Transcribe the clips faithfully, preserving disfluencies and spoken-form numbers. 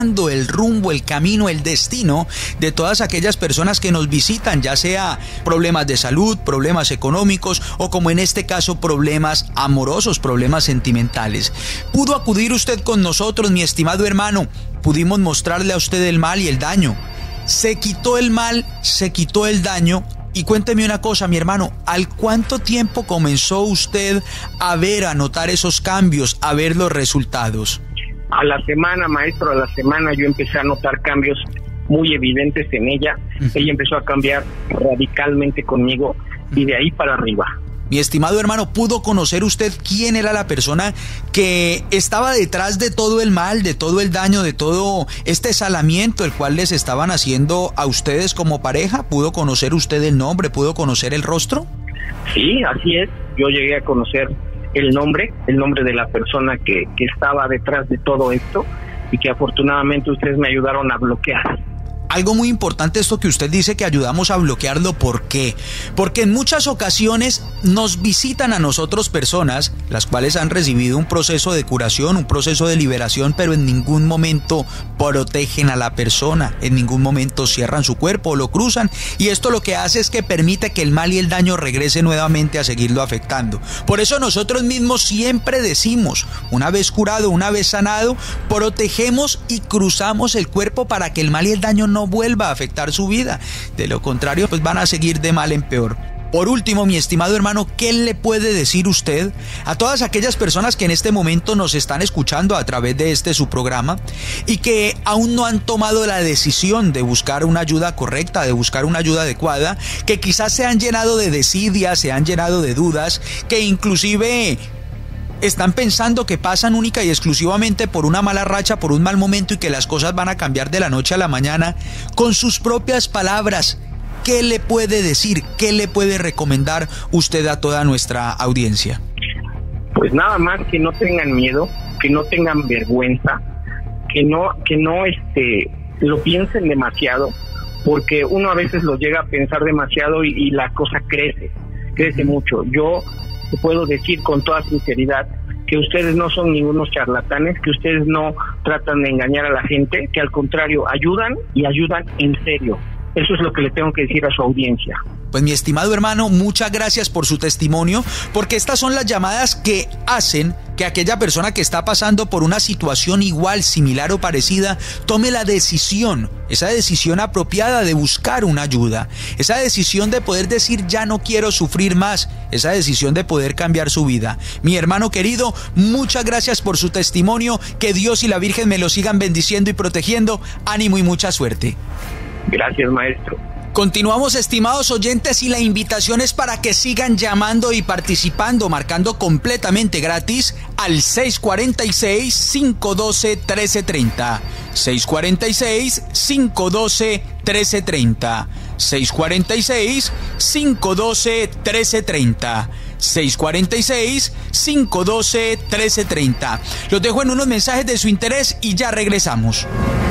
el rumbo, el camino, el destino de todas aquellas personas que nos visitan, ya sea problemas de salud, problemas económicos o, como en este caso, problemas amorosos, problemas sentimentales. Pudo acudir usted con nosotros, mi estimado hermano, pudimos mostrarle a usted el mal y el daño. Se quitó el mal, se quitó el daño. Y cuénteme una cosa, mi hermano, ¿al cuánto tiempo comenzó usted a ver, a notar esos cambios, a ver los resultados? A la semana, maestro, a la semana yo empecé a notar cambios muy evidentes en ella. Uh-huh. Ella empezó a cambiar radicalmente conmigo y de ahí para arriba. Mi estimado hermano, ¿pudo conocer usted quién era la persona que estaba detrás de todo el mal, de todo el daño, de todo este salamiento el cual les estaban haciendo a ustedes como pareja? ¿Pudo conocer usted el nombre? ¿Pudo conocer el rostro? Sí, así es. Yo llegué a conocer el nombre, el nombre de la persona que, que estaba detrás de todo esto y que afortunadamente ustedes me ayudaron a bloquear. Algo muy importante esto que usted dice, que ayudamos a bloquearlo. ¿Por qué? Porque en muchas ocasiones nos visitan a nosotros personas las cuales han recibido un proceso de curación, un proceso de liberación, pero en ningún momento protegen a la persona, en ningún momento cierran su cuerpo o lo cruzan, y esto lo que hace es que permite que el mal y el daño regrese nuevamente a seguirlo afectando. Por eso nosotros mismos siempre decimos, una vez curado, una vez sanado, protegemos y cruzamos el cuerpo para que el mal y el daño no vuelva a afectar su vida. De lo contrario, pues van a seguir de mal en peor. Por último, mi estimado hermano, ¿qué le puede decir usted a todas aquellas personas que en este momento nos están escuchando a través de este su programa y que aún no han tomado la decisión de buscar una ayuda correcta, de buscar una ayuda adecuada, que quizás se han llenado de desidia, se han llenado de dudas, que inclusive están pensando que pasan única y exclusivamente por una mala racha, por un mal momento, y que las cosas van a cambiar de la noche a la mañana? Con sus propias palabras, ¿qué le puede decir? ¿Qué le puede recomendar usted a toda nuestra audiencia? Pues nada más que no tengan miedo, que no tengan vergüenza, que no, que no este, lo piensen demasiado, porque uno a veces lo llega a pensar demasiado y, y la cosa crece, crece mucho. Yo te puedo decir con toda sinceridad que ustedes no son ningunos charlatanes, que ustedes no tratan de engañar a la gente, que al contrario ayudan y ayudan en serio. Eso es lo que le tengo que decir a su audiencia. Pues mi estimado hermano, muchas gracias por su testimonio, porque estas son las llamadas que hacen que aquella persona que está pasando por una situación igual, similar o parecida, tome la decisión, esa decisión apropiada de buscar una ayuda, esa decisión de poder decir ya no quiero sufrir más, esa decisión de poder cambiar su vida. Mi hermano querido, muchas gracias por su testimonio, que Dios y la Virgen me lo sigan bendiciendo y protegiendo. Ánimo y mucha suerte. Gracias, maestro. Continuamos, estimados oyentes, y la invitación es para que sigan llamando y participando, marcando completamente gratis al seis cuatro seis, cinco uno dos, uno tres tres cero. seis cuatro seis, cinco uno dos, uno tres tres cero. seis cuatro seis, cinco uno dos, uno tres tres cero. seis cuatro seis, cinco uno dos, uno tres tres cero. Los dejo en unos mensajes de su interés y ya regresamos.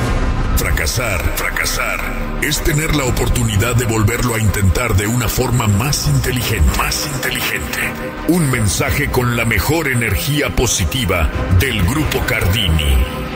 Fracasar, fracasar es tener la oportunidad de volverlo a intentar de una forma más inteligente, más inteligente. Un mensaje con la mejor energía positiva del Grupo Cardini.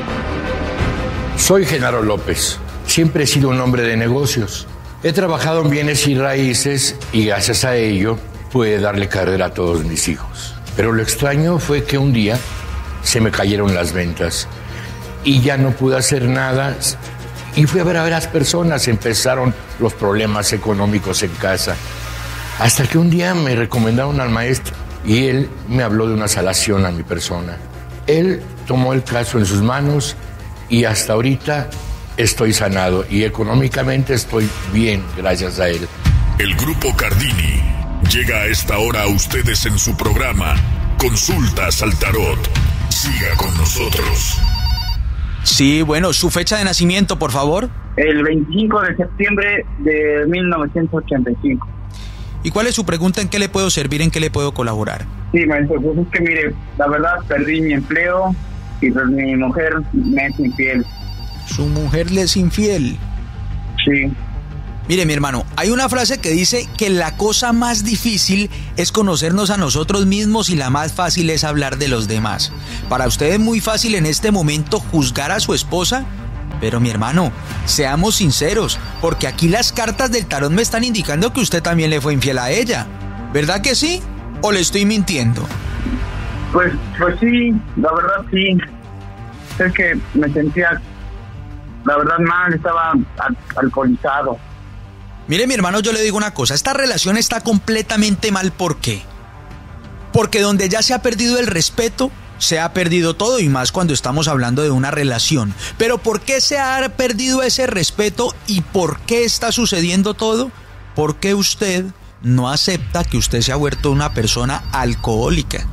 Soy Genaro López. Siempre he sido un hombre de negocios. He trabajado en bienes y raíces y gracias a ello pude darle carrera a todos mis hijos. Pero lo extraño fue que un día se me cayeron las ventas y ya no pude hacer nada. Y fui a ver a varias personas, empezaron los problemas económicos en casa. Hasta que un día me recomendaron al maestro y él me habló de una salación a mi persona. Él tomó el caso en sus manos y hasta ahorita estoy sanado y económicamente estoy bien gracias a él. El Grupo Cardini llega a esta hora a ustedes en su programa Consultas al Tarot. Siga con nosotros. Sí, bueno, su fecha de nacimiento, por favor. El veinticinco de septiembre de mil novecientos ochenta y cinco. ¿Y cuál es su pregunta? ¿En qué le puedo servir? ¿En qué le puedo colaborar? Sí, maestro, pues es que mire, la verdad perdí mi empleo y pues mi mujer me es infiel. ¿Su mujer le es infiel? Sí. Mire, mi hermano, hay una frase que dice que la cosa más difícil es conocernos a nosotros mismos y la más fácil es hablar de los demás. Para usted es muy fácil en este momento juzgar a su esposa Pero mi hermano, seamos sinceros, porque aquí las cartas del tarot me están indicando que usted también le fue infiel a ella. ¿Verdad que sí? ¿O le estoy mintiendo? Pues, pues sí, la verdad sí. Es que me sentía, la verdad, mal, estaba al- alcoholizado. Mire, mi hermano, yo le digo una cosa, esta relación está completamente mal. ¿Por qué? Porque donde ya se ha perdido el respeto, se ha perdido todo, y más cuando estamos hablando de una relación. Pero ¿por qué se ha perdido ese respeto y por qué está sucediendo todo? Porque usted no acepta que usted se ha vuelto una persona alcohólica.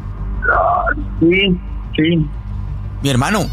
Sí, sí. Mi hermano,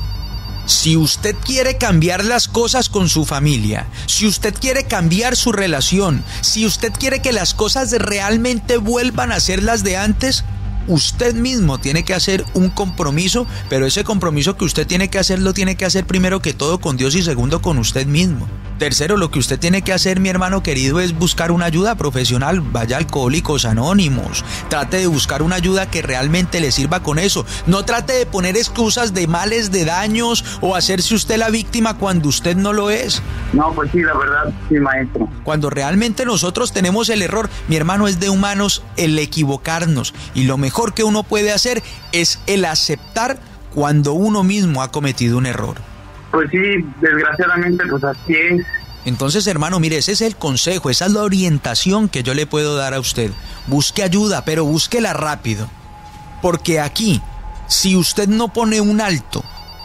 si usted quiere cambiar las cosas con su familia, si usted quiere cambiar su relación, si usted quiere que las cosas realmente vuelvan a ser las de antes, usted mismo tiene que hacer un compromiso, pero ese compromiso que usted tiene que hacer lo tiene que hacer primero que todo con Dios y segundo con usted mismo. Tercero, lo que usted tiene que hacer, mi hermano querido, es buscar una ayuda profesional. Vaya a Alcohólicos Anónimos, trate de buscar una ayuda que realmente le sirva con eso. No trate de poner excusas de males, de daños o hacerse usted la víctima cuando usted no lo es. No, pues sí, la verdad, sí, maestro. Cuando realmente nosotros tenemos el error, mi hermano, es de humanos el equivocarnos, y lo mejor que uno puede hacer es el aceptar cuando uno mismo ha cometido un error. Pues sí, desgraciadamente, pues así es. Entonces, hermano, mire, ese es el consejo, esa es la orientación que yo le puedo dar a usted. Busque ayuda, pero búsquela rápido. Porque aquí, si usted no pone un alto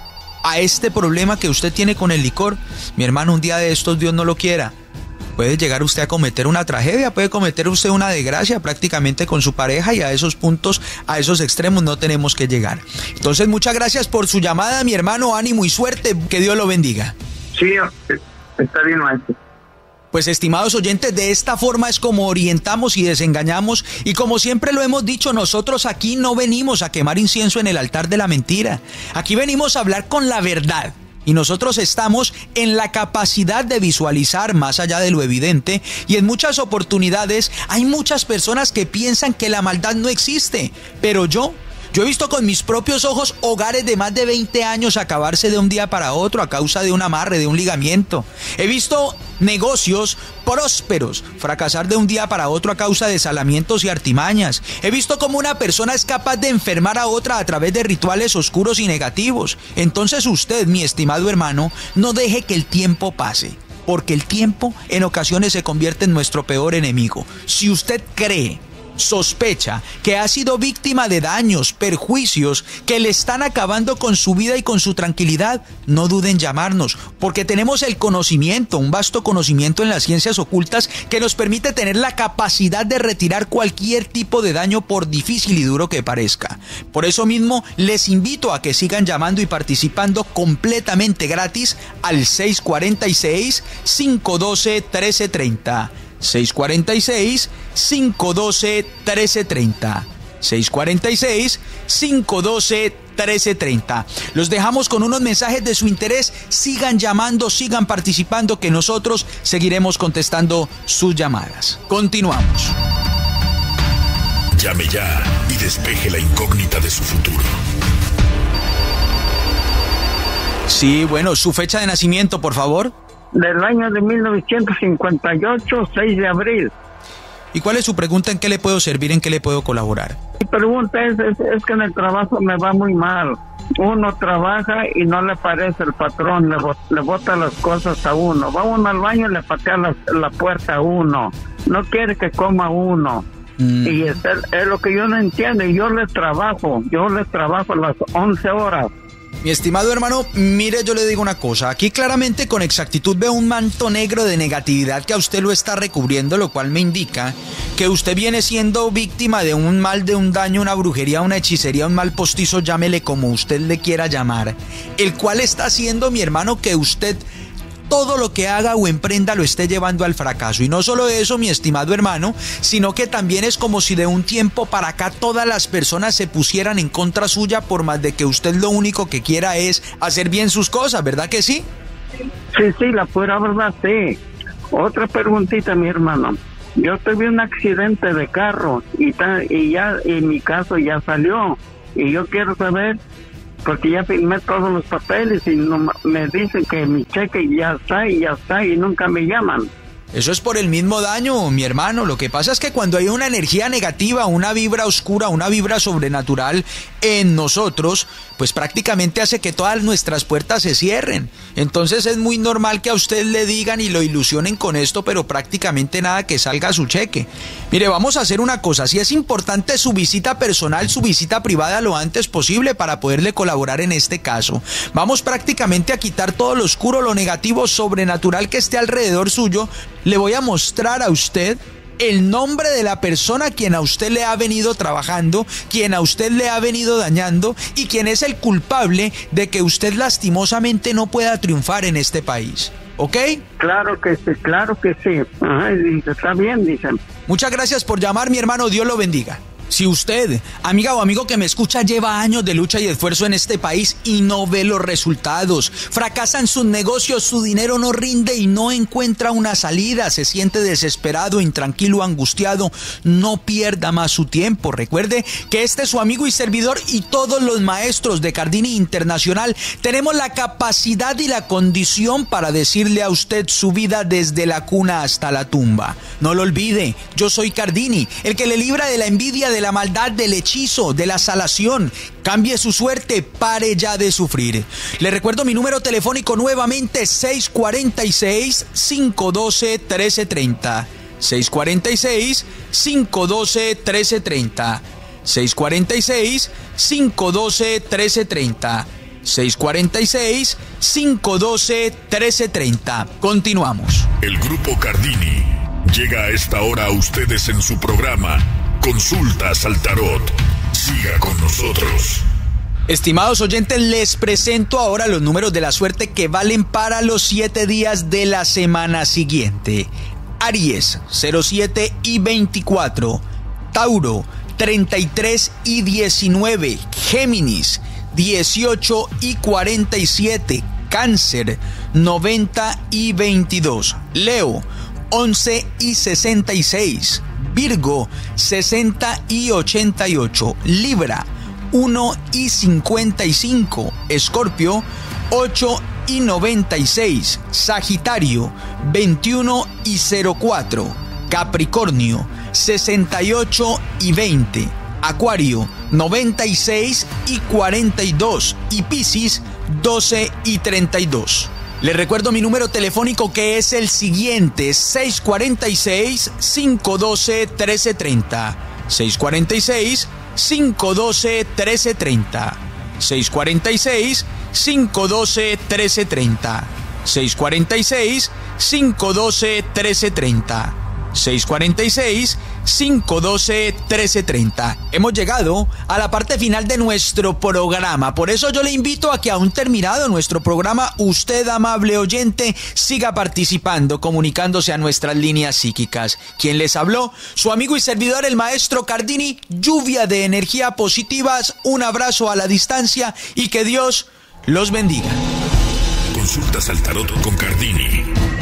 a este problema que usted tiene con el licor, mi hermano, un día de estos, Dios no lo quiera, puede llegar usted a cometer una tragedia, puede cometer usted una desgracia prácticamente con su pareja, y a esos puntos, a esos extremos no tenemos que llegar. Entonces, muchas gracias por su llamada, mi hermano, ánimo y suerte, que Dios lo bendiga. Sí, está bien, maestro. Pues, estimados oyentes, de esta forma es como orientamos y desengañamos, y como siempre lo hemos dicho, nosotros aquí no venimos a quemar incienso en el altar de la mentira, aquí venimos a hablar con la verdad. Y nosotros estamos en la capacidad de visualizar más allá de lo evidente, y en muchas oportunidades hay muchas personas que piensan que la maldad no existe, pero yo... Yo he visto con mis propios ojos hogares de más de veinte años acabarse de un día para otro a causa de un amarre, de un ligamiento. He visto negocios prósperos fracasar de un día para otro a causa de salamientos y artimañas. He visto cómo una persona es capaz de enfermar a otra a través de rituales oscuros y negativos. Entonces usted, mi estimado hermano, no deje que el tiempo pase, porque el tiempo en ocasiones se convierte en nuestro peor enemigo. Si usted cree, sospecha que ha sido víctima de daños, perjuicios que le están acabando con su vida y con su tranquilidad, no duden en llamarnos, porque tenemos el conocimiento, un vasto conocimiento en las ciencias ocultas que nos permite tener la capacidad de retirar cualquier tipo de daño, por difícil y duro que parezca. Por eso mismo les invito a que sigan llamando y participando completamente gratis al seis cuatro seis, cinco uno dos, uno tres tres cero. seis cuatro seis, cinco uno dos, uno tres tres cero. seis cuatro seis, cinco uno dos, uno tres tres cero. Los dejamos con unos mensajes de su interés. Sigan llamando, sigan participando, que nosotros seguiremos contestando sus llamadas. Continuamos. Llame ya y despeje la incógnita de su futuro. Sí, bueno, su fecha de nacimiento, por favor. Del año de mil novecientos cincuenta y ocho, seis de abril. ¿Y cuál es su pregunta? ¿En qué le puedo servir? ¿En qué le puedo colaborar? Mi pregunta es, es, es que en el trabajo me va muy mal. Uno trabaja y no le parece el patrón, le, bot, le bota las cosas a uno. Va uno al baño y le patea la, la puerta a uno. No quiere que coma uno. Mm. Y es, es lo que yo no entiendo. Y yo le trabajo, yo le trabajo las once horas. Mi estimado hermano, mire, yo le digo una cosa. Aquí claramente con exactitud veo un manto negro de negatividad que a usted lo está recubriendo, lo cual me indica que usted viene siendo víctima de un mal, de un daño, una brujería, una hechicería, un mal postizo, llámele como usted le quiera llamar, el cual está haciendo, mi hermano, que usted todo lo que haga o emprenda lo esté llevando al fracaso. Y no solo eso, mi estimado hermano, sino que también es como si de un tiempo para acá todas las personas se pusieran en contra suya, por más de que usted lo único que quiera es hacer bien sus cosas, ¿verdad que sí? Sí, sí, la pura verdad, sí. Otra preguntita, mi hermano. Yo tuve un accidente de carro y, ta, y ya, y mi caso ya salió. Y yo quiero saber porque ya firmé todos los papeles y no, me dicen que mi cheque ya está y ya está y nunca me llaman. Eso es por el mismo daño, mi hermano. Lo que pasa es que cuando hay una energía negativa, una vibra oscura, una vibra sobrenatural en nosotros, pues prácticamente hace que todas nuestras puertas se cierren. Entonces es muy normal que a usted le digan y lo ilusionen con esto, pero prácticamente nada que salga su cheque. Mire, vamos a hacer una cosa. Si es importante su visita personal, su visita privada lo antes posible para poderle colaborar en este caso. Vamos prácticamente a quitar todo lo oscuro, lo negativo, sobrenatural que esté alrededor suyo. Le voy a mostrar a usted el nombre de la persona quien a usted le ha venido trabajando, quien a usted le ha venido dañando y quien es el culpable de que usted lastimosamente no pueda triunfar en este país. ¿Ok? Claro que sí, claro que sí. Ajá, dice, está bien, dicen. Muchas gracias por llamar, mi hermano. Dios lo bendiga. Si usted, amiga o amigo que me escucha, lleva años de lucha y esfuerzo en este país y no ve los resultados, fracasa en sus negocios, su dinero no rinde y no encuentra una salida, se siente desesperado, intranquilo, angustiado, no pierda más su tiempo. Recuerde que este es su amigo y servidor y todos los maestros de Cardini Internacional tenemos la capacidad y la condición para decirle a usted su vida desde la cuna hasta la tumba. No lo olvide, yo soy Cardini, el que le libra de la envidia, de la maldad, del hechizo, de la salación. Cambie su suerte, pare ya de sufrir. Le recuerdo mi número telefónico nuevamente, seis cuatro seis, cinco uno dos, uno tres tres cero. seis cuatro seis, cinco uno dos, uno tres tres cero. seis cuatro seis, cinco uno dos, uno tres tres cero. seis cuatro seis, cinco uno dos, uno tres tres cero. Continuamos. El Grupo Cardini llega a esta hora a ustedes en su programa Consultas al Tarot. Siga con nosotros. Estimados oyentes, les presento ahora los números de la suerte que valen para los siete días de la semana siguiente. Aries, cero siete y veinticuatro. Tauro, treinta y tres y diecinueve. Géminis, dieciocho y cuarenta y siete. Cáncer, noventa y veintidós. Leo, once y sesenta y seis. Virgo, sesenta y ochenta y ocho. Libra, uno y cincuenta y cinco. Escorpio, ocho y noventa y seis. Sagitario, veintiuno y cero cuatro. Capricornio, sesenta y ocho y veinte. Acuario, noventa y seis y cuarenta y dos. Y Piscis, doce y treinta y dos. Les recuerdo mi número telefónico que es el siguiente, seis cuatro seis, cinco uno dos, uno tres tres cero. seis cuatro seis, cinco uno dos, uno tres tres cero. seis cuatro seis, cinco uno dos, uno tres tres cero. seis cuatro seis, cinco uno dos, uno tres tres cero. seis cuatro seis, cinco uno dos, uno tres tres cero. Hemos llegado a la parte final de nuestro programa. Por eso yo le invito a que, aún terminado nuestro programa, usted, amable oyente, siga participando, comunicándose a nuestras líneas psíquicas. ¿Quién les habló? Su amigo y servidor, el maestro Cardini. Lluvia de energía positivas, un abrazo a la distancia y que Dios los bendiga. Consultas al Tarot con Cardini.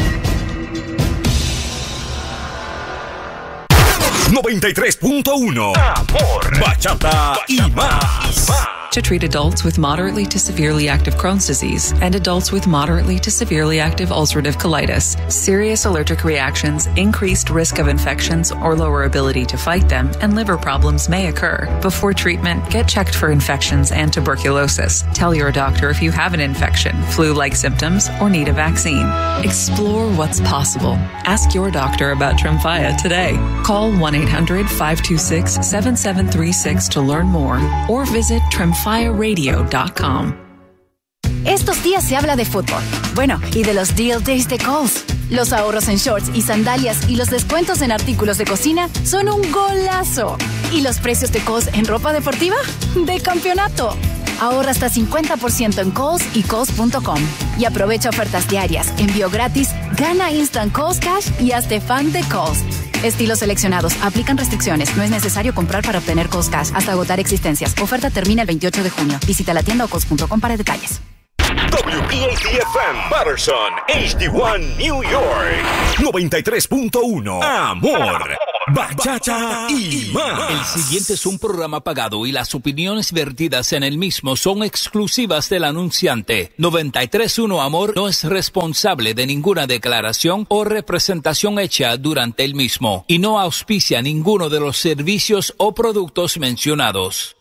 noventa y tres punto uno. Amor, bachata y más. To treat adults with moderately to severely active Crohn's disease and adults with moderately to severely active ulcerative colitis. Serious allergic reactions, increased risk of infections or lower ability to fight them, and liver problems may occur. Before treatment, get checked for infections and tuberculosis. Tell your doctor if you have an infection, flu-like symptoms, or need a vaccine. Explore what's possible. Ask your doctor about Tremfya today. Call one eight hundred, five two six, seven seven three six to learn more or visit tremfya radio dot com. Estos días se habla de fútbol. Bueno, y de los Deal Days de Kohl's. Los ahorros en shorts y sandalias y los descuentos en artículos de cocina son un golazo. ¿Y los precios de Kohl's en ropa deportiva? ¡De campeonato! Ahorra hasta cincuenta por ciento en Kohl's y Kohl's punto com. Y aprovecha ofertas diarias, envío gratis, gana Instant Kohl's Cash y hazte fan de Kohl's. Estilos seleccionados. Aplican restricciones. No es necesario comprar para obtener Kohl's Cash hasta agotar existencias. Oferta termina el veintiocho de junio. Visita la tienda o Kohl's punto com para detalles. W P A T F M Patterson, H D uno New York. noventa y tres punto uno. Amor, bachata y más. El siguiente es un programa pagado y las opiniones vertidas en el mismo son exclusivas del anunciante. noventa y tres punto uno Amor no es responsable de ninguna declaración o representación hecha durante el mismo y no auspicia ninguno de los servicios o productos mencionados.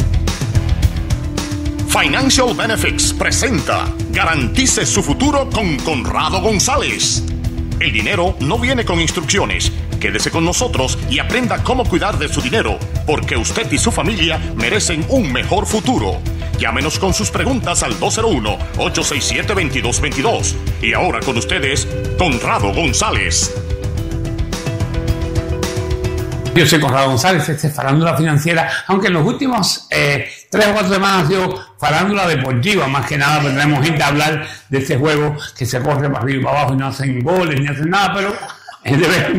Financial Benefits presenta Garantice su futuro con Conrado González. El dinero no viene con instrucciones. Quédese con nosotros y aprenda cómo cuidar de su dinero, porque usted y su familia merecen un mejor futuro. Llámenos con sus preguntas al dos cero uno, ocho seis siete, veintidós veintidós. Y ahora con ustedes, Conrado González. Yo soy Conrado González, este es Farándula Financiera, aunque en los últimos eh, tres o cuatro semanas ha sido farándula deportiva, más que nada, porque tenemos gente a hablar de este juego que se corre para arriba y para abajo y no hacen goles ni hacen nada, pero eh, de vez en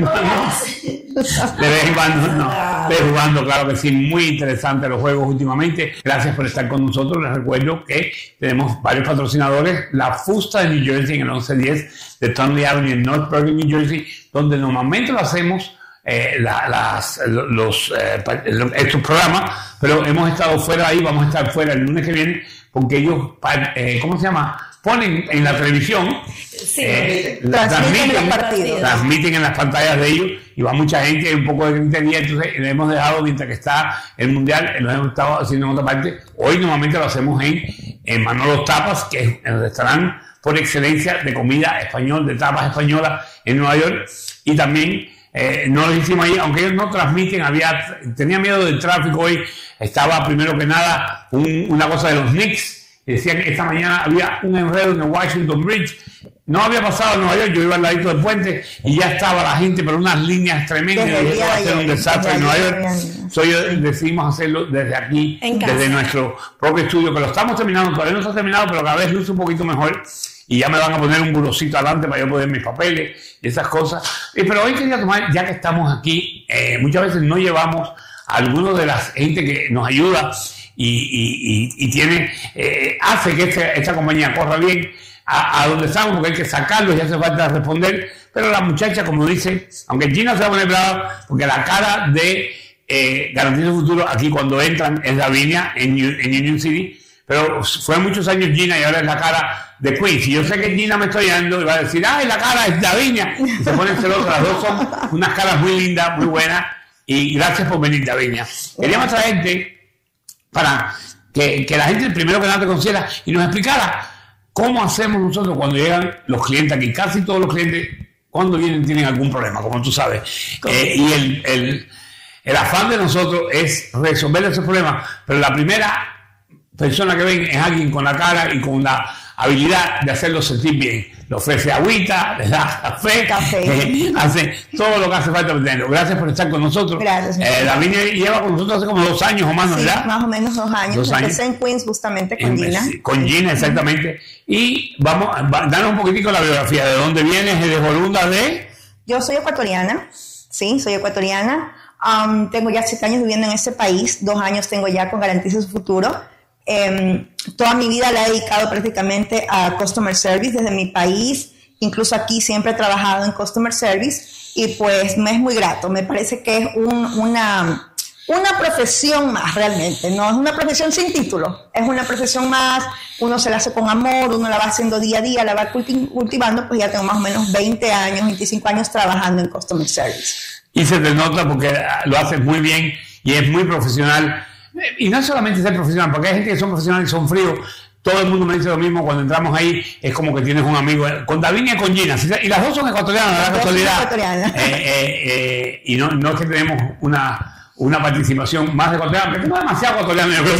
cuando, de vez en cuando, no, estoy jugando, claro que sí, muy interesante los juegos últimamente. Gracias por estar con nosotros. Les recuerdo que tenemos varios patrocinadores, la Fusta de New Jersey en el once diez de Tonley Avenue en North Bergen, New Jersey, donde normalmente lo hacemos Eh, la, las, los, eh, estos programas, pero hemos estado fuera ahí, vamos a estar fuera el lunes que viene, porque ellos, eh, ¿cómo se llama? Ponen en la televisión, sí, eh, transmiten, transmiten, transmiten en las pantallas de ellos, y va mucha gente, hay un poco de gritería, entonces le hemos dejado, mientras que está el Mundial, lo hemos estado haciendo en otra parte. Hoy normalmente lo hacemos en, en Manolo Tapas, que es el restaurante por excelencia de comida español, de tapas españolas en Nueva York, y también Eh, no lo hicimos ahí, aunque ellos no transmiten, había, tenía miedo del tráfico hoy, estaba primero que nada un, una cosa de los Knicks, decían que esta mañana había un enredo en el Washington Bridge, no había pasado en Nueva York, yo iba al ladito del puente y ya estaba la gente, pero unas líneas tremendas, y esto va a ser un desastre en Nueva York. So, yo, decidimos hacerlo desde aquí, desde nuestro propio estudio, que lo estamos terminando, todavía no está terminado, pero cada vez luce un poquito mejor. Y ya me van a poner un burocito adelante para yo poner mis papeles y esas cosas. Eh, pero hoy quería tomar, ya que estamos aquí, eh, muchas veces no llevamos a algunos de la gente que nos ayuda y, y, y, y tiene, eh, hace que este, esta compañía corra bien a, a donde estamos, porque hay que sacarlos y hace falta responder. Pero la muchacha, como dice, aunque Gina se va a poner brava, porque la cara de eh, Garantiza su Futuro aquí cuando entran es Davinia en, en Union City. Pero fue muchos años Gina y ahora es la cara de Queens. Y yo sé que Gina me estoy yendo y va a decir, ¡ay, la cara es Davinia! Y se ponen celosas. Las dos son unas caras muy lindas, muy buenas. Y gracias por venir, Davinia. Queríamos traerte para que, que la gente primero que nada te conociera y nos explicara cómo hacemos nosotros cuando llegan los clientes aquí. Casi todos los clientes, cuando vienen, tienen algún problema, como tú sabes. Eh, y el, el, el afán de nosotros es resolver esos problemas. Pero la primera persona que ven es alguien con la cara y con la habilidad de hacerlo sentir bien. Le ofrece agüita, le da café, café. Eh, hace todo lo que hace falta para tenerlo. Gracias por estar con nosotros. Gracias. Eh, Davinia lleva con nosotros hace como dos años o más, ¿no? Sí, ¿verdad? más o menos dos años. Dos Empecé años. en Queens justamente con en, Gina. Con Gina, exactamente. Y vamos, va, danos un poquitico la biografía. ¿De dónde vienes? ¿Eres oriunda de? Yo soy ecuatoriana. Sí, soy ecuatoriana. Um, tengo ya siete años viviendo en este país. Dos años tengo ya con Garantiza su Futuro. Eh, toda mi vida la he dedicado prácticamente a Customer Service desde mi país, incluso aquí siempre he trabajado en Customer Service y pues me es muy grato, me parece que es un, una, una profesión más realmente, no es una profesión sin título, es una profesión más, uno se la hace con amor, uno la va haciendo día a día, la va culti- cultivando, pues ya tengo más o menos veinte años, veinticinco años trabajando en Customer Service. Y se te nota porque lo haces muy bien y es muy profesional. Y no es solamente ser profesional, porque hay gente que son profesionales y son fríos. Todo el mundo me dice lo mismo cuando entramos ahí, es como que tienes un amigo. Con Davinia y con Gina, y las dos son ecuatorianas, ¿verdad? Casualidad. Eh, eh, eh, y no, no es que tenemos una, una participación más ecuatoriana, pero no demasiado ecuatoriana, yo creo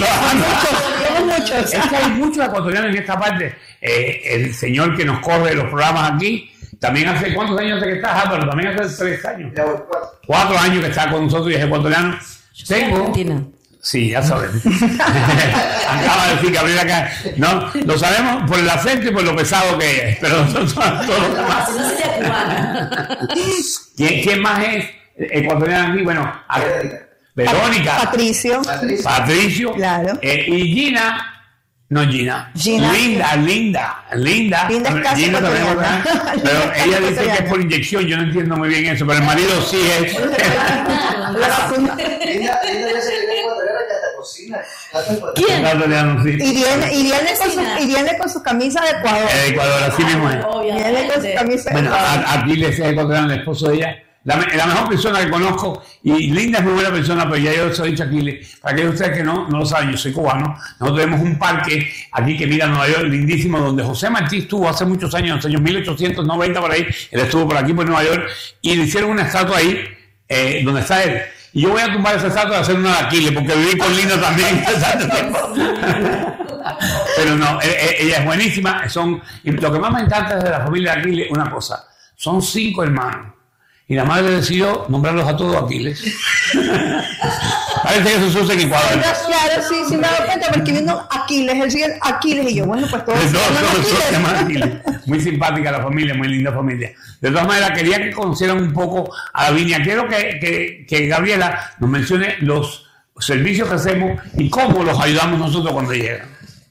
que es que hay muchos ecuatorianos en esta parte. Eh, el señor que nos corre los programas aquí, también hace, ¿cuántos años hace que estás, Álvaro? También hace tres años. Cuatro años que está con nosotros y es ecuatoriano. Tengo... Sí, ya saben. Acaba de decir que abrir acá. No, lo sabemos por el acento y por lo pesado que es, pero nosotros todos los demás. ¿Quién, ¿Quién más es ecuatoriano aquí? Bueno, a, Verónica. Patricio. Patricio. Claro. Eh, y Gina No, Gina. Gina. Linda, linda, linda. Linda es casi Gina también, ecuatoriana. pero Linda es ella casi dice que es por inyección. Yo no entiendo muy bien eso, pero el marido sí es. La vacuna. ¿Quién? Y viene, y viene, con, su, y viene con su camisa de Ecuador. De Ecuador, así mismo es. Viene con su camisa de Bueno, Ecuador. a- Aquiles es ecuatoriano, el esposo de ella. La, me- la mejor persona que conozco, y Linda es muy buena persona, pero ya yo se lo he dicho a Aquiles, para aquellos de ustedes que no, no lo saben, yo soy cubano, nosotros tenemos un parque aquí que mira Nueva York, lindísimo, donde José Martí estuvo hace muchos años, en los años mil ochocientos noventa por ahí, él estuvo por aquí, por Nueva York, y le hicieron una estatua ahí, eh, donde está él. Y yo voy a tumbar esa estatua y hacer una de Aquiles, porque viví con Linda también. Pero no, eh, eh, ella es buenísima. Son, y lo que más me encanta es de la familia de Aquiles, una cosa, son cinco hermanos. Y la madre decidió nombrarlos a todos Aquiles. Parece que eso se usa en Ecuador. Claro, sí, sí me he dado cuenta, porque vino Aquiles, él sigue Aquiles, y yo, bueno, pues todos De se todos, llaman todos, todos se llaman Aquiles. Aquiles. Muy simpática la familia, muy linda familia. De todas maneras, quería que conocieran un poco a Lavinia. Quiero que, que, que Gabriela nos mencione los servicios que hacemos y cómo los ayudamos nosotros cuando llegan.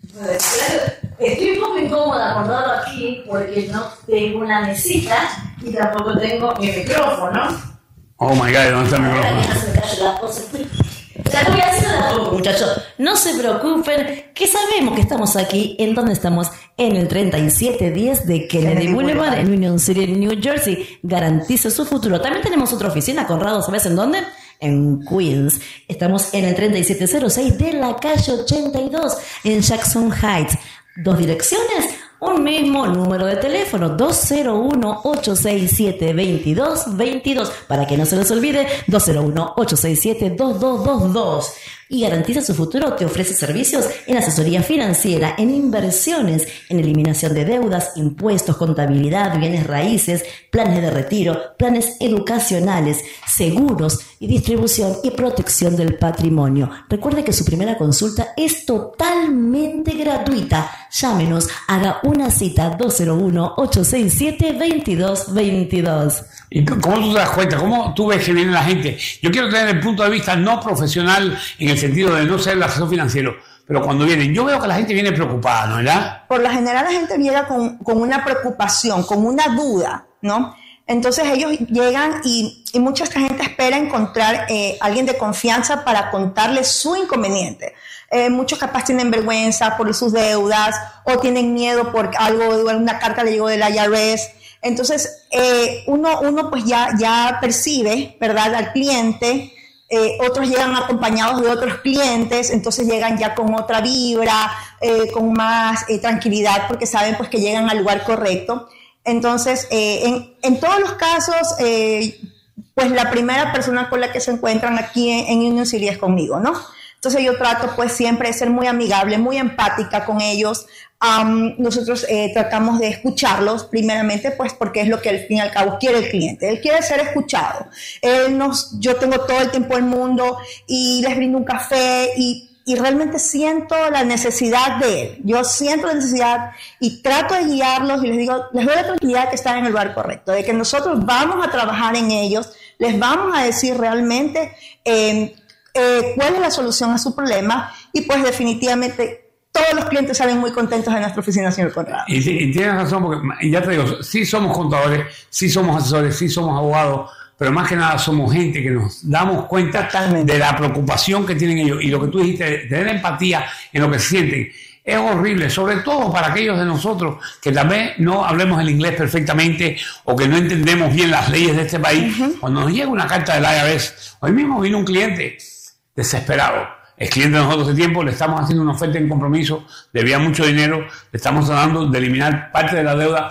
Estoy un poco incómoda acordado aquí porque no tengo una mesita y tampoco tengo mi micrófono. Oh my God, ¿dónde está el micrófono? Para que no se me calle la cosa. Ya lo voy a hacer a todos, muchachos. No se preocupen, que sabemos que estamos aquí. ¿En dónde estamos? En el treinta y siete diez de Kennedy, Kennedy Boulevard, Boulevard. en Union City, New Jersey. Garantiza su futuro. También tenemos otra oficina, Conrado, ¿sabes en dónde? En Queens. Estamos en el treinta y siete cero seis de la calle ochenta y dos en Jackson Heights. Dos direcciones, un mismo número de teléfono, dos cero uno, ocho seis siete, dos dos dos dos. Para que no se les olvide, dos cero uno, ocho seis siete, dos dos dos dos. Y Garantiza su futuro te ofrece servicios en asesoría financiera, en inversiones, en eliminación de deudas, impuestos, contabilidad, bienes raíces, planes de retiro, planes educacionales, seguros y distribución y protección del patrimonio. Recuerde que su primera consulta es totalmente gratuita. Llámenos, haga una cita dos cero uno, ocho seis siete, dos dos dos dos. ¿Y cómo tú te das cuenta? ¿Cómo tú ves que viene la gente? Yo quiero tener el punto de vista no profesional en el sentido de no ser el asesor financiero, pero cuando vienen, yo veo que la gente viene preocupada, ¿no verdad? Por lo general la gente llega con, con una preocupación, con una duda, ¿no? Entonces ellos llegan y, y mucha gente espera encontrar eh, alguien de confianza para contarles su inconveniente. Eh, muchos capaz tienen vergüenza por sus deudas o tienen miedo por algo, una carta le llegó del I R S. Entonces, eh, uno, uno pues ya, ya percibe, ¿verdad?, al cliente. Eh, otros llegan acompañados de otros clientes, entonces llegan ya con otra vibra, eh, con más eh, tranquilidad, porque saben pues que llegan al lugar correcto. Entonces, eh, en, en todos los casos, eh, pues la primera persona con la que se encuentran aquí en, en Union City es conmigo, ¿no? Entonces yo trato pues siempre de ser muy amigable, muy empática con ellos. Um, nosotros eh, tratamos de escucharlos primeramente pues porque es lo que al fin y al cabo quiere el cliente. Él quiere ser escuchado. Él nos, yo tengo todo el tiempo del mundo y les brindo un café y, y realmente siento la necesidad de él. Yo siento la necesidad y trato de guiarlos y les digo, les doy la tranquilidad que están en el lugar correcto, de que nosotros vamos a trabajar en ellos, les vamos a decir realmente eh, Eh, cuál es la solución a su problema y pues definitivamente todos los clientes salen muy contentos de nuestra oficina, señor Conrado. Y, y tienes razón, porque y ya te digo, sí somos contadores, sí somos asesores, sí somos abogados, pero más que nada somos gente que nos damos cuenta Totalmente. de la preocupación que tienen ellos y lo que tú dijiste, de tener empatía en lo que sienten. Es horrible, sobre todo para aquellos de nosotros que también no hablemos el inglés perfectamente o que no entendemos bien las leyes de este país. Uh-huh. Cuando nos llega una carta del I R S, hoy mismo vino un cliente desesperado. Es cliente de nosotros hace tiempo, le estamos haciendo una oferta en compromiso, debía mucho dinero, le estamos tratando de eliminar parte de la deuda.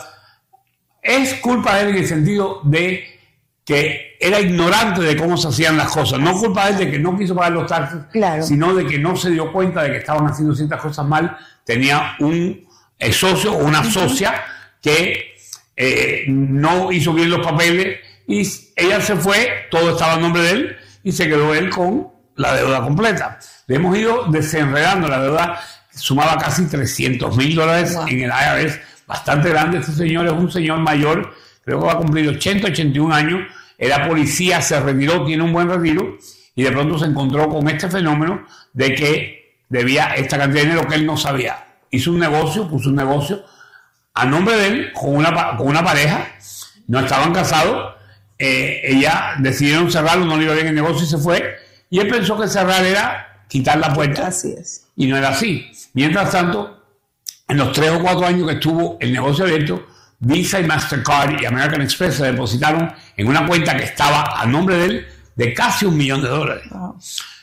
Es culpa de él en el sentido de que era ignorante de cómo se hacían las cosas. No culpa de él de que no quiso pagar los taxes, claro, sino de que no se dio cuenta de que estaban haciendo ciertas cosas mal. Tenía un socio o una uh-huh. socia que eh, no hizo bien los papeles y ella se fue, todo estaba a nombre de él y se quedó él con la deuda completa. Le hemos ido desenredando la deuda, sumaba casi trescientos mil dólares wow. en el I R S, bastante grande. Este señor es un señor mayor, creo que va a cumplir ochenta, ochenta y un años, era policía, se retiró, tiene un buen retiro, y de pronto se encontró con este fenómeno de que debía esta cantidad de dinero que él no sabía. hizo un negocio, puso un negocio a nombre de él con una, con una pareja, no estaban casados, eh, ella decidieron cerrarlo, no le iba bien el negocio y se fue, y él pensó que cerrar era quitar la puerta. Así es. Y no era así. Mientras tanto, en los tres o cuatro años que estuvo el negocio abierto, Visa y Mastercard y American Express se depositaron en una cuenta que estaba a nombre de él de casi un millón de dólares. Wow.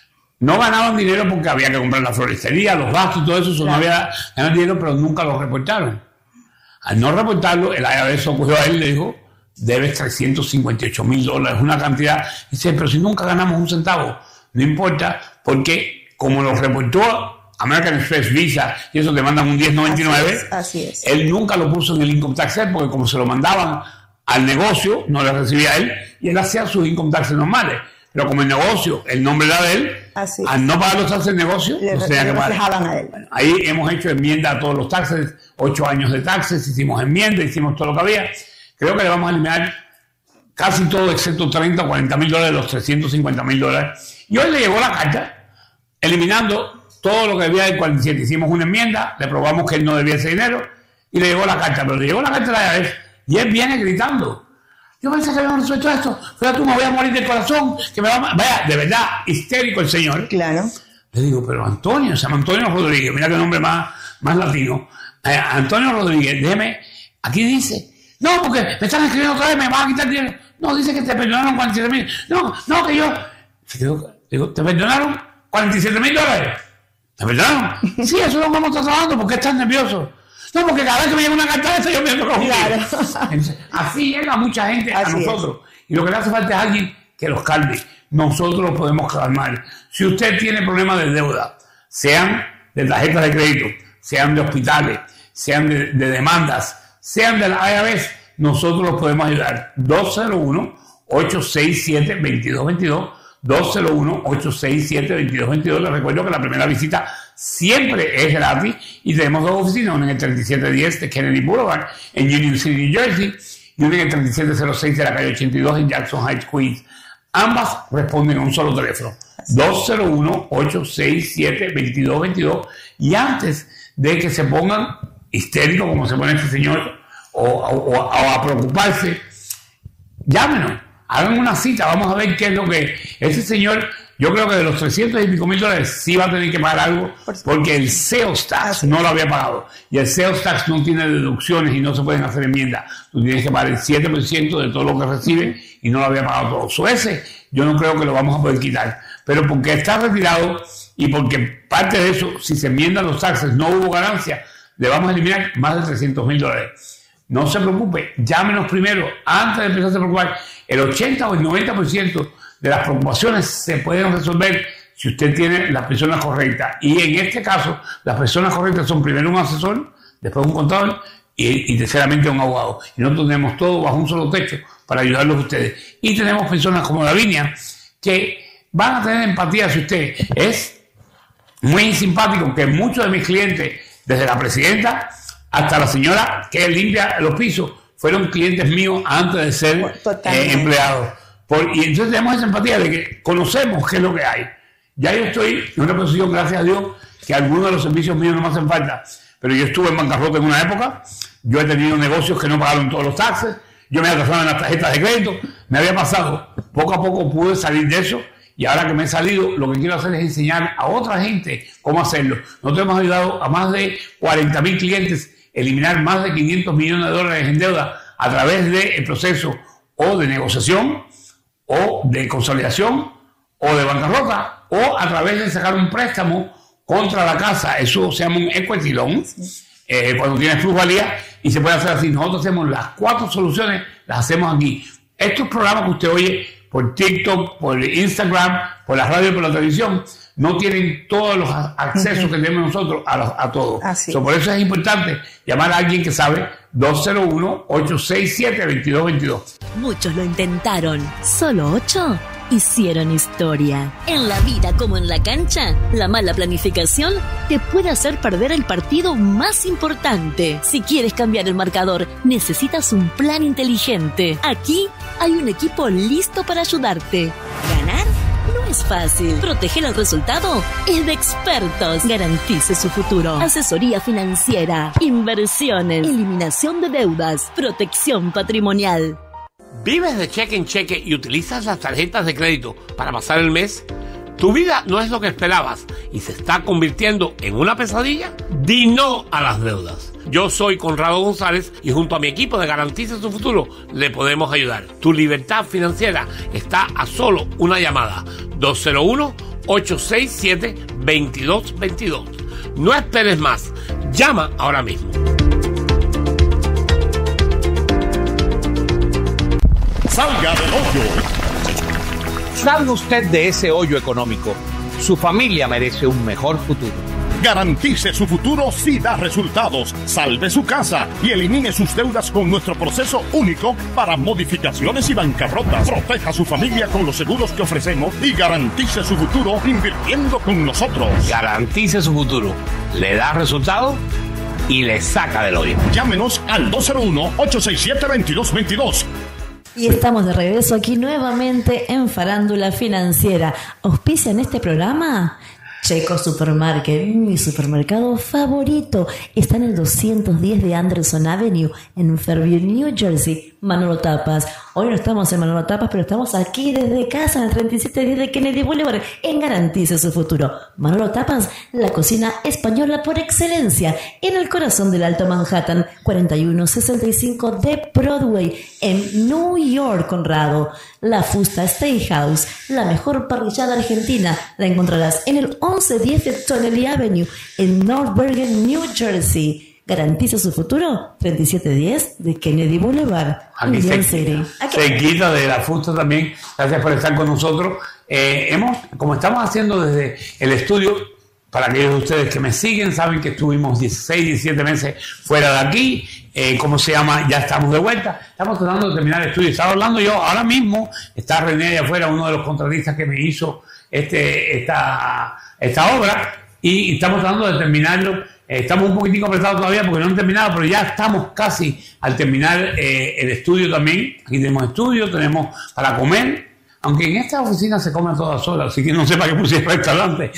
No ganaban dinero porque había que comprar la floristería, los gastos y todo eso, eso claro. No había ganado dinero, pero nunca lo reportaron. Al no reportarlo, el I R S ocurrió a él y le dijo, debes trescientos cincuenta y ocho mil dólares, una cantidad. Y dice, pero si nunca ganamos un centavo, no importa, porque como lo reportó American Express, Visa, y eso te mandan un diez noventa y nueve, así es, así es. Él nunca lo puso en el income tax porque como se lo mandaban al negocio, no le recibía a él, y él hacía sus income taxes normales. Pero como el negocio, el nombre era de él, así al no pagar los taxes del negocio, le, no tenía que pagar. A él. Bueno, ahí hemos hecho enmienda a todos los taxes, ocho años de taxes, hicimos enmienda, hicimos todo lo que había. Creo que le vamos a eliminar casi todo, excepto treinta o cuarenta mil dólares de los trescientos cincuenta mil dólares. Y hoy le llegó la carta, eliminando todo lo que debía del cuarenta y siete. Hicimos una enmienda, le probamos que él no debía ese dinero, y le llegó la carta. Pero le llegó la carta a la I R S, y él viene gritando. Yo pensé que habíamos resuelto esto, pero tú me voy a morir del corazón, que me va a... Vaya, de verdad, histérico el señor. Claro. Le digo, pero Antonio, se llama Antonio Rodríguez, mira qué nombre más, más latino. Eh, Antonio Rodríguez, déjeme, aquí dice, no, porque me están escribiendo otra vez, me van a quitar dinero. No, dice que te perdonaron cuarenta y siete mil. No, no, que yo... Digo, ¿te perdonaron cuarenta y siete mil dólares? ¿Te perdonaron? Sí, eso es lo que vamos a estar trabajando, ¿por qué estás nervioso? No, porque cada vez que me llega una carta de esta yo me entro con claro. Entonces, así llega mucha gente así a nosotros. Es. Y lo que le hace falta es alguien que los calme. Nosotros los podemos calmar. Si usted tiene problemas de deuda, sean de tarjetas de crédito, sean de hospitales, sean de, de demandas, sean de la I R S, nosotros los podemos ayudar. dos cero uno, ocho seis siete, dos dos dos dos, dos cero uno, ocho seis siete, dos dos dos dos. Les recuerdo que la primera visita siempre es gratis y tenemos dos oficinas, una en el treinta y siete diez de Kennedy Boulevard en Union City, New Jersey, y una en el treinta y siete cero seis de la calle ochenta y dos en Jackson Heights, Queens. Ambas responden a un solo teléfono, dos cero uno, ocho seis siete, dos dos dos dos, y antes de que se pongan histéricos como se pone este señor o, o, o a preocuparse, llámenos. Hagan una cita, vamos a ver qué es lo que... Ese señor, yo creo que de los trescientos y pico mil dólares sí va a tener que pagar algo porque el sales tax no lo había pagado. Y el sales tax no tiene deducciones y no se pueden hacer enmiendas. Tú tienes que pagar el siete por ciento de todo lo que recibe y no lo había pagado todo. So ese yo no creo que lo vamos a poder quitar. Pero porque está retirado y porque parte de eso, si se enmiendan los taxes, no hubo ganancia, le vamos a eliminar más de trescientos mil dólares. No se preocupe, llámenos primero, antes de empezar a preocupar. El ochenta o el noventa por ciento de las preocupaciones se pueden resolver si usted tiene las personas correctas. Y en este caso, las personas correctas son primero un asesor, después un contador y, y terceramente un abogado. Y nosotros tenemos todo bajo un solo techo para ayudarlos a ustedes. Y tenemos personas como Lavinia que van a tener empatía si usted es muy simpático, que muchos de mis clientes, desde la presidenta hasta la señora que limpia los pisos, fueron clientes míos antes de ser eh, empleados. Por, y entonces tenemos esa empatía de que conocemos qué es lo que hay. Ya yo estoy en una posición, gracias a Dios, que algunos de los servicios míos no me hacen falta. Pero yo estuve en bancarrota en una época, yo he tenido negocios que no pagaron todos los taxes, yo me atrasaron en las tarjetas de crédito, me había pasado. Poco a poco pude salir de eso y ahora que me he salido, lo que quiero hacer es enseñar a otra gente cómo hacerlo. Nosotros hemos ayudado a más de cuarenta mil clientes eliminar más de quinientos millones de dólares en deuda a través del proceso o de negociación o de consolidación o de bancarrota o a través de sacar un préstamo contra la casa. Eso se llama un equity loan, eh, cuando tienes plusvalía, y se puede hacer así. Nosotros hacemos las cuatro soluciones, las hacemos aquí. Estos programas que usted oye por TikTok, por Instagram, por la radio y por la televisión, no tienen todos los accesos uh-huh. que tenemos nosotros a, los, a todo. So, por eso es importante llamar a alguien que sabe, dos cero uno, ocho seis siete, dos dos dos dos. Muchos lo intentaron, solo ocho hicieron historia. En la vida como en la cancha, la mala planificación te puede hacer perder el partido más importante. Si quieres cambiar el marcador, necesitas un plan inteligente. Aquí hay un equipo listo para ayudarte. Ganar no es fácil. Proteger el resultado es de expertos. Garantice su futuro. Asesoría financiera, inversiones, eliminación de deudas, protección patrimonial. ¿Vives de cheque en cheque y utilizas las tarjetas de crédito para pasar el mes? ¿Tu vida no es lo que esperabas y se está convirtiendo en una pesadilla? Di no a las deudas. Yo soy Conrado González y junto a mi equipo de Garantiza su Futuro le podemos ayudar. Tu libertad financiera está a solo una llamada. dos cero uno, ocho seis siete, dos dos dos dos. No esperes más. Llama ahora mismo. Salga del hoyo. Salga usted de ese hoyo económico. Su familia merece un mejor futuro. Garantice su futuro si da resultados. Salve su casa y elimine sus deudas con nuestro proceso único para modificaciones y bancarrotas. Proteja a su familia con los seguros que ofrecemos y garantice su futuro invirtiendo con nosotros. Garantice su futuro. Le da resultados y le saca del hoyo. Llámenos al dos cero uno, ocho seis siete, dos dos dos dos. Y estamos de regreso aquí nuevamente en Farándula Financiera. ¿Auspicia en este programa? Checo Supermarket, mi supermercado favorito. Está en el doscientos diez de Anderson Avenue, en Fairview, New Jersey. Manolo Tapas. Hoy no estamos en Manolo Tapas, pero estamos aquí desde casa, en el treinta y siete diez de Kennedy Boulevard, en Garantice su futuro. Manolo Tapas, la cocina española por excelencia, en el corazón del Alto Manhattan, cuarenta y uno sesenta y cinco de Broadway, en New York, Conrado. La Fusta Steakhouse, la mejor parrillada argentina, la encontrarás en el once diez de Tonelli Avenue, en North Bergen, New Jersey. Garantiza su futuro, treinta y siete diez de Kennedy Boulevard, aquí Union se, City. Se quita de la Fusta también. Gracias por estar con nosotros. Eh, hemos, como estamos haciendo desde el estudio, para aquellos de ustedes que me siguen, saben que estuvimos dieciséis, diecisiete meses fuera de aquí. Eh, ¿Cómo se llama? Ya estamos de vuelta. Estamos tratando de terminar el estudio. Estaba hablando yo ahora mismo. Está René allá afuera, uno de los contratistas que me hizo este, esta, esta obra. Y estamos tratando de terminarlo. Eh, estamos un poquitico apretados todavía porque no han terminado, pero ya estamos casi al terminar eh, el estudio también. Aquí tenemos estudio, tenemos para comer. Aunque en esta oficina se come a todas horas, así que no sé para qué pusieron restaurante.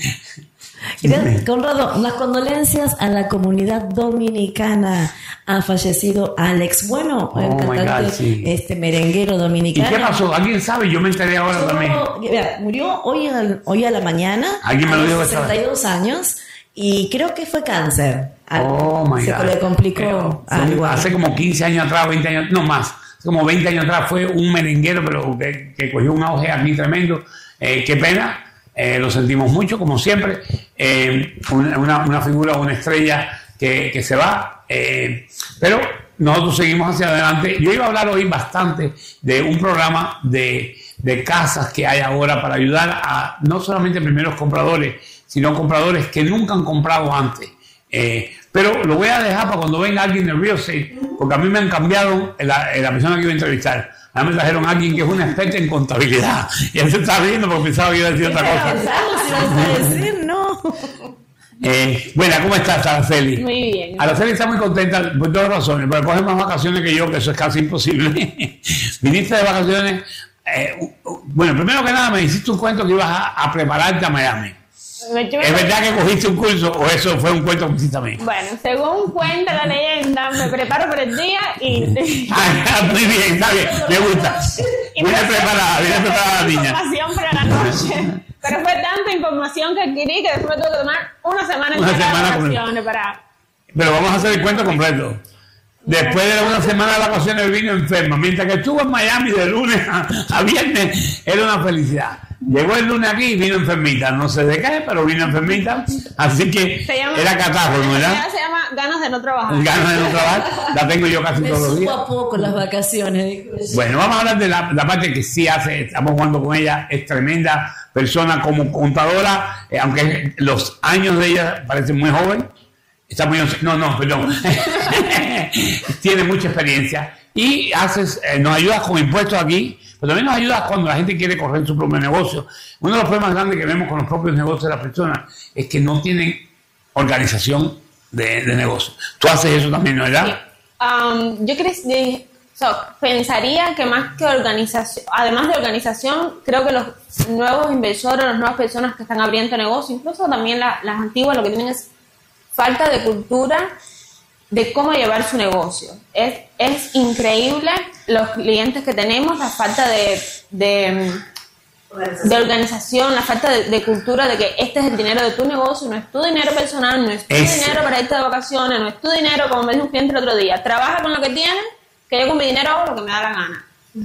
Conrado, las condolencias a la comunidad dominicana. Ha fallecido Alex Bueno, el oh cantante God, sí. este merenguero dominicano. ¿Y qué pasó? ¿Alguien sabe? Yo me enteré ahora Murió, también. mira, murió hoy, al, hoy a la mañana. ¿Alguien me lo dijo? sesenta y dos años. Y creo que fue cáncer. Oh my Se God. le complicó Pero, algo. hace como quince años atrás, veinte años, no más. Hace como veinte años atrás fue un merenguero, pero que, que cogió un auge aquí tremendo. Eh, qué pena. Eh, lo sentimos mucho, como siempre. Eh, una, una figura, una estrella que, que se va. Eh, pero nosotros seguimos hacia adelante. Yo iba a hablar hoy bastante de un programa de, de casas que hay ahora para ayudar a no solamente primeros compradores, sino compradores que nunca han comprado antes. Eh, pero lo voy a dejar para cuando venga alguien de real estate, porque a mí me han cambiado la, la persona que iba a entrevistar. A mí me trajeron a alguien que es una experta en contabilidad. Y él se está riendo porque pensaba que iba a decir otra cosa. Decir, no. Eh, bueno, ¿cómo estás, Araceli? Muy bien. Araceli está muy contenta por dos razones. Porque coge más vacaciones que yo, que eso es casi imposible. Viniste de vacaciones. Eh, bueno, primero que nada, me hiciste un cuento que ibas a, a prepararte a Miami. ¿Es verdad que cogiste un curso o eso fue un cuento que hiciste a mí? Bueno, según cuenta la leyenda, me preparo para el día y... Ah, muy bien, está bien, me gusta. Viene preparada, viene preparada la niña. Información para la noche. Pero fue tanta información que adquirí que después me tuve que tomar una semana Una entera semana de vacaciones para... Pero vamos a hacer el cuento completo. Después de una semana de vacaciones vino enferma. Mientras que estuvo en Miami de lunes a, a viernes, era una felicidad. Llegó el lunes aquí y vino enfermita. No sé de qué, pero vino enfermita. Así que llama, era catarro, ¿no era? Se llama ganas de no trabajar. Ganas de no trabajar. La tengo yo casi Me todos los días. supo a poco las vacaciones. Bueno, vamos a hablar de la, la parte que sí hace. Estamos jugando con ella. Es tremenda persona como contadora. Eh, aunque los años de ella parecen muy joven. Está muy... No, no, perdón. Tiene mucha experiencia. Y haces, eh, nos ayudas con impuestos aquí, pero también nos ayudas cuando la gente quiere correr su propio negocio. Uno de los problemas grandes que vemos con los propios negocios de las personas es que no tienen organización de, de negocio. Tú haces eso también, ¿no, verdad? Sí. Um, yo, cre So, pensaría que más que organización, además de organización, creo que los nuevos inversores, las nuevas personas que están abriendo negocios, incluso también la, las antiguas, lo que tienen es falta de cultura de cómo llevar su negocio. Es, es increíble los clientes que tenemos, la falta de, de, de organización, la falta de, de cultura de que este es el dinero de tu negocio, no es tu dinero personal, no es tu Ese. dinero para irte de vacaciones, no es tu dinero, como me dijo un cliente el otro día, trabaja con lo que tienes, que yo con mi dinero hago lo que me da la gana.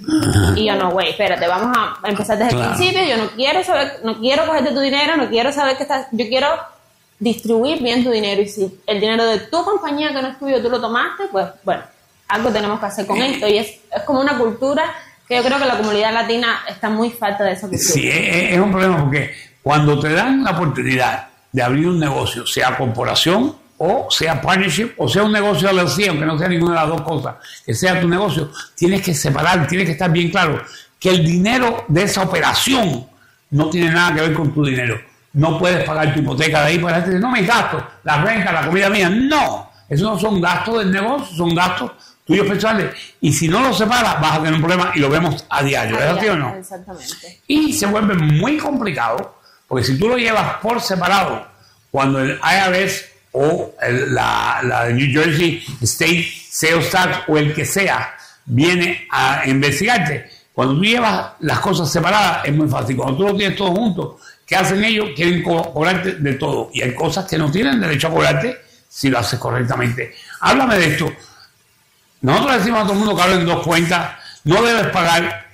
Y yo no, güey, espérate, vamos a empezar desde Claro. el principio, yo no quiero saber, no quiero cogerte tu dinero, no quiero saber que estás, yo quiero distribuir bien tu dinero, y si el dinero de tu compañía que no es tuyo tú lo tomaste, pues bueno, algo tenemos que hacer con esto, y es, es como una cultura que yo creo que la comunidad latina está muy falta de esa cultura. Sí, es, es un problema porque cuando te dan la oportunidad de abrir un negocio, sea corporación o sea partnership o sea un negocio de alacía, aunque no sea ninguna de las dos cosas, que sea tu negocio, tienes que separar, tienes que estar bien claro que el dinero de esa operación no tiene nada que ver con tu dinero. No puedes pagar tu hipoteca de ahí para gente dice, no, mis gastos, la renta, la comida mía. No, esos no son gastos del negocio, son gastos tuyos personales. Y si no los separas, vas a tener un problema y lo vemos a diario, ¿es así o no? Exactamente. Y se vuelve muy complicado, porque si tú lo llevas por separado, cuando el I R S o el, la, la de New Jersey State Sales Tax o el que sea, viene a investigarte, cuando tú llevas las cosas separadas es muy fácil. Cuando tú lo tienes todo junto, ¿qué hacen ellos? Quieren co cobrarte de todo. Y hay cosas que no tienen derecho a cobrarte si lo haces correctamente. Háblame de esto. Nosotros decimos a todo el mundo que hablen dos cuentas. No debes pagar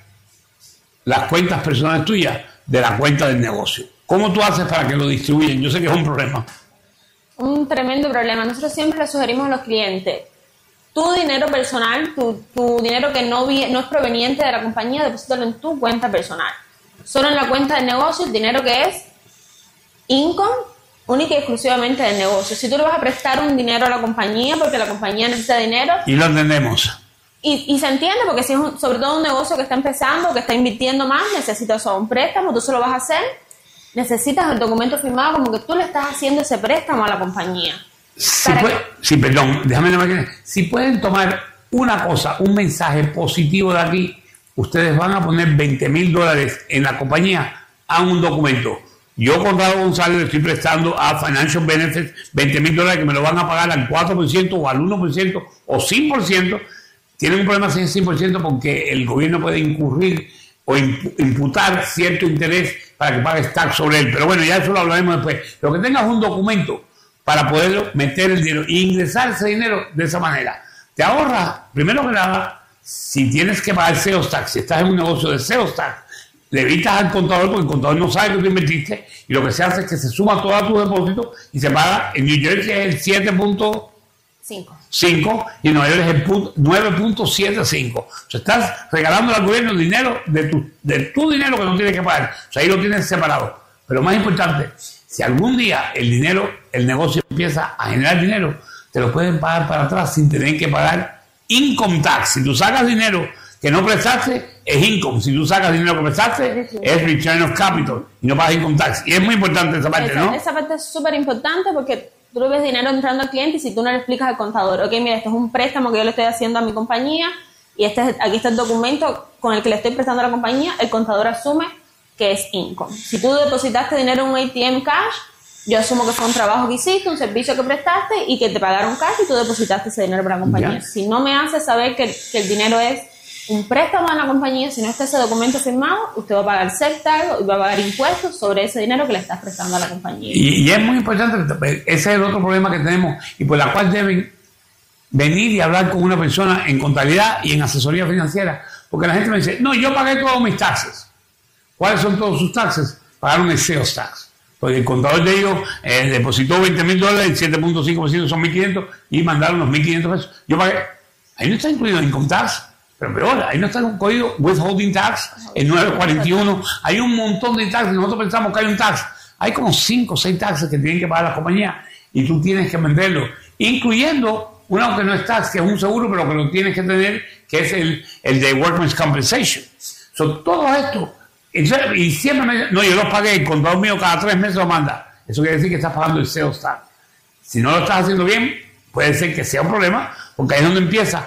las cuentas personales tuyas de la cuenta del negocio. ¿Cómo tú haces para que lo distribuyan? Yo sé que es un problema. Un tremendo problema. Nosotros siempre le sugerimos a los clientes, tu dinero personal, tu, tu dinero que no, vi, no es proveniente de la compañía, deposítalo en tu cuenta personal. Solo en la cuenta del negocio, el dinero que es income, única y exclusivamente del negocio. Si tú le vas a prestar un dinero a la compañía porque la compañía necesita dinero... Y lo entendemos. Y, y se entiende porque si es un, sobre todo un negocio que está empezando, que está invirtiendo más, necesitas o un préstamo, tú se lo vas a hacer, necesitas el documento firmado como que tú le estás haciendo ese préstamo a la compañía. Si, puede, sí, perdón, déjame imaginar. Si pueden tomar una cosa, un mensaje positivo de aquí, ustedes van a poner veinte mil dólares en la compañía a un documento. Yo, Conrado González, le estoy prestando a Financial Benefits veinte mil dólares que me lo van a pagar al cuatro por ciento o al uno por ciento o cien por ciento. Tienen un problema sin cien por ciento porque el gobierno puede incurrir o imputar cierto interés para que pagues tax sobre él. Pero bueno, ya eso lo hablaremos después. Lo que tengas un documento para poder meter el dinero e ingresar ese dinero de esa manera. Te ahorras, primero que nada, si tienes que pagar sales tax, si estás en un negocio de sales tax, le evitas al contador porque el contador no sabe que tú invertiste y lo que se hace es que se suma todo a tu depósito y se paga. En New Jersey es el siete punto cinco y en Nueva York es el nueve punto setenta y cinco. O sea, estás regalando al gobierno el dinero de tu, de tu dinero que no tienes que pagar. O sea, ahí lo tienes separado. Pero más importante, si algún día el dinero, el negocio empieza a generar dinero, te lo pueden pagar para atrás sin tener que pagar income tax. Si tú sacas dinero que no prestaste, es income. Si tú sacas dinero que prestaste, es return of capital y no pagas income tax. Y es muy importante esa parte, esa, ¿no? Esa parte es súper importante porque tú ves dinero entrando al cliente y si tú no le explicas al contador, ok, mira, esto es un préstamo que yo le estoy haciendo a mi compañía y este es, aquí está el documento con el que le estoy prestando a la compañía, el contador asume que es income. Si tú depositaste dinero en un A T M cash, yo asumo que fue un trabajo que hiciste, un servicio que prestaste y que te pagaron cash y tú depositaste ese dinero para la compañía. Ya. Si no me hace saber que, que el dinero es un préstamo a la compañía, si no está ese documento firmado, usted va a pagar sales tax y va a pagar impuestos sobre ese dinero que le estás prestando a la compañía. Y, y es muy importante, ese es el otro problema que tenemos y por la cual deben venir y hablar con una persona en contabilidad y en asesoría financiera, porque la gente me dice, no, yo pagué todos mis taxes. ¿Cuáles son todos sus taxes? Pagaron el sales tax. Porque el contador de ellos eh, depositó veinte mil dólares, el siete punto cinco por ciento son mil quinientos y mandaron los mil quinientos pesos. Yo pagué, ahí no está incluido income tax, pero peor, ahí no está incluido withholding tax, el nueve cuarenta y uno. Hay un montón de taxes, nosotros pensamos que hay un tax. Hay como cinco o seis taxes que tienen que pagar las compañías y tú tienes que venderlo, incluyendo uno que no es tax, que es un seguro, pero que lo tienes que tener, que es el, el de Workman's Compensation. So, todo esto. Y siempre me dicen, no, yo lo pagué, el contador mío cada tres meses lo manda. Eso quiere decir que estás pagando el sales tax. Si no lo estás haciendo bien, puede ser que sea un problema, porque ahí es donde empieza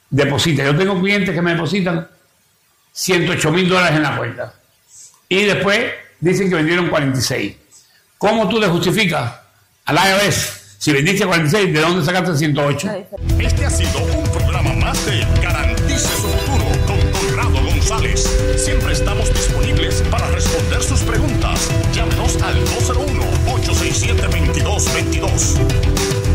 deposita. Yo tengo clientes que me depositan ciento ocho mil dólares en la cuenta y después dicen que vendieron cuarenta y seis. ¿Cómo tú le justificas al I R S? Si vendiste cuarenta y seis, ¿de dónde sacaste ciento ocho? Este ha sido un programa más de Garantice su futuro con Conrado González. Siempre estamos disponibles para responder sus preguntas. Llámenos al dos cero uno, ocho seis siete, dos dos dos dos.